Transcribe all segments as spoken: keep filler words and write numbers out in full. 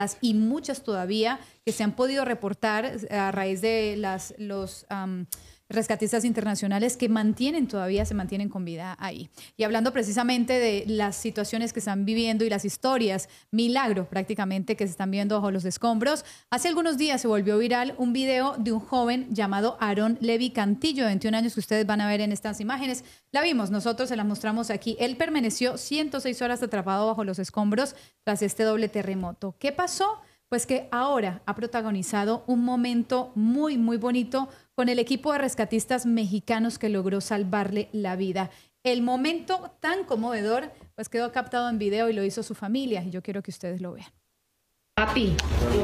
y muchas todavía que se han podido reportar a raíz de las, los um, rescatistas internacionales que mantienen todavía, se mantienen con vida ahí. Y hablando precisamente de las situaciones que están viviendo y las historias, milagro prácticamente que se están viendo bajo los escombros, hace algunos días se volvió viral un video de un joven llamado Aarón Levi Cantillo, de veintiún años, que ustedes van a ver en estas imágenes. La vimos, nosotros se la mostramos aquí. Él permaneció ciento seis horas atrapado bajo los escombros tras este doble terremoto. ¿Qué pasó? Pues que ahora ha protagonizado un momento muy, muy bonito con el equipo de rescatistas mexicanos que logró salvarle la vida. El momento tan conmovedor, pues quedó captado en video y lo hizo su familia. Y yo quiero que ustedes lo vean. Papi.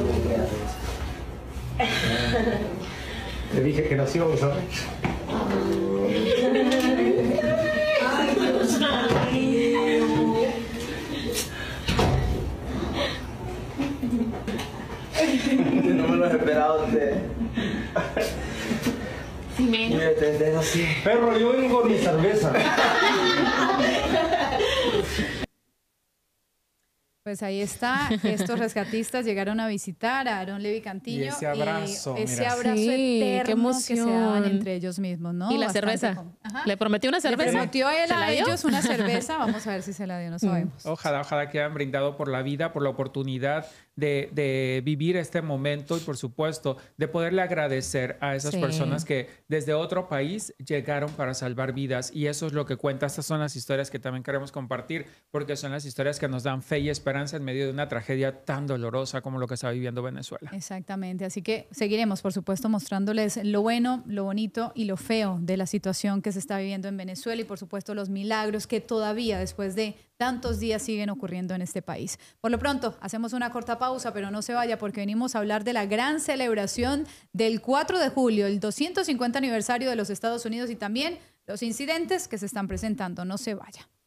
Te dije que nos íbamos a ver. Ay, Dios mío. No me lo he esperado usted. Sí, menos. Mira, te así. Perro, yo vengo con mi cerveza. Pues ahí está, estos rescatistas llegaron a visitar a Aarón Levi Cantillo. Y ese abrazo, y ese mira. abrazo Sí, eterno qué emoción. que se daban entre ellos mismos, ¿no? ¿Y la Bastante cerveza? con- Ajá. ¿Le prometió una cerveza? Le prometió él ¿Se a la dio? ellos una cerveza. Vamos a ver si se la dio, no sabemos. Ojalá, ojalá que hayan brindado por la vida, por la oportunidad de, de vivir este momento y, por supuesto, de poderle agradecer a esas Sí. personas que desde otro país llegaron para salvar vidas. Y eso es lo que cuenta. Estas son las historias que también queremos compartir, porque son las historias que nos dan fe y esperanza en medio de una tragedia tan dolorosa como lo que está viviendo Venezuela. Exactamente, así que seguiremos, por supuesto, mostrándoles lo bueno, lo bonito y lo feo de la situación que se está viviendo en Venezuela y, por supuesto, los milagros que todavía, después de tantos días, siguen ocurriendo en este país. Por lo pronto, hacemos una corta pausa, pero no se vaya porque venimos a hablar de la gran celebración del cuatro de julio, el doscientos cincuenta aniversario de los Estados Unidos y también los incidentes que se están presentando. No se vaya.